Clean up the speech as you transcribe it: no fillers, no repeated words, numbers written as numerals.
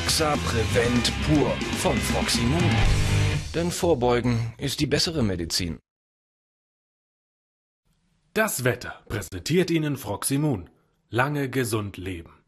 Roxa Prevent Pur von Froximun. Denn Vorbeugen ist die bessere Medizin. Das Wetter präsentiert Ihnen Froximun. Lange gesund leben.